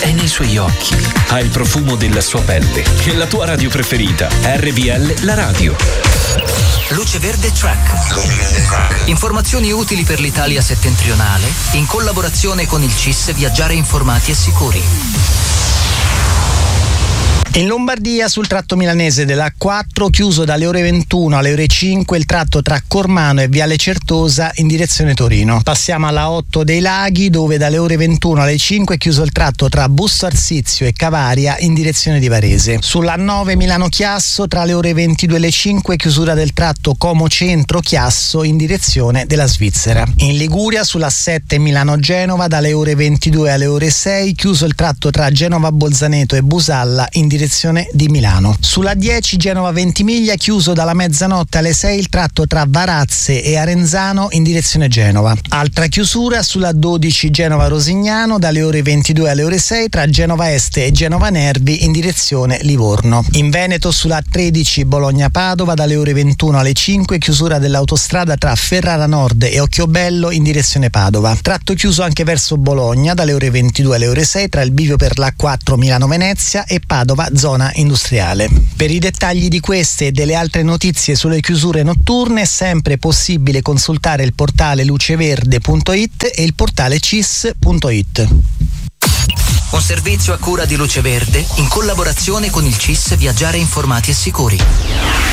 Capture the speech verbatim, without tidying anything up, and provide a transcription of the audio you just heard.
è nei suoi occhi, ha il profumo della sua pelle. E la tua radio preferita, R V L La Radio. Luce Verde Track. Informazioni utili per l'Italia settentrionale in collaborazione con il C I S Viaggiare Informati e Sicuri. In Lombardia, sul tratto milanese della A quattro, chiuso dalle ore ventuno alle ore cinque il tratto tra Cormano e Viale Certosa in direzione Torino. Passiamo alla otto dei Laghi, dove dalle ore ventuno alle cinque è chiuso il tratto tra Busto Arsizio e Cavaria in direzione di Varese. Sulla nove Milano Chiasso, tra le ore ventidue e le cinque, chiusura del tratto Como Centro Chiasso in direzione della Svizzera. In Liguria, sulla sette Milano Genova, dalle ore ventidue alle ore sei, chiuso il tratto tra Genova Bolzaneto e Busalla in direzione di Milano. Sulla dieci Genova Ventimiglia, chiuso dalla mezzanotte alle sei il tratto tra Varazze e Arenzano in direzione Genova. Altra chiusura sulla dodici Genova Rosignano, dalle ore ventidue alle ore sei, tra Genova Est e Genova Nervi in direzione Livorno. In Veneto, sulla tredici Bologna Padova, dalle ore ventuno alle cinque, chiusura dell'autostrada tra Ferrara Nord e Occhiobello in direzione Padova. Tratto chiuso anche verso Bologna, dalle ore ventidue alle ore sei, tra il bivio per l'A quattro Milano Venezia e Padova zona industriale. Per i dettagli di queste e delle altre notizie sulle chiusure notturne è sempre possibile consultare il portale luceverde punto it e il portale C I S punto it. Un servizio a cura di Luce Verde in collaborazione con il C I S Viaggiare Informati e Sicuri.